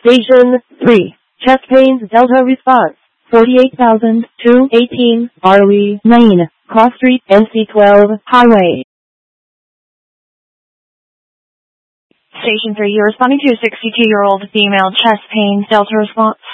Station 3. Chest pains Delta response. 48,218 ROE Lane, Cross Street, NC12 Highway. Station 3, you're responding to a 62-year-old female chest pain Delta response.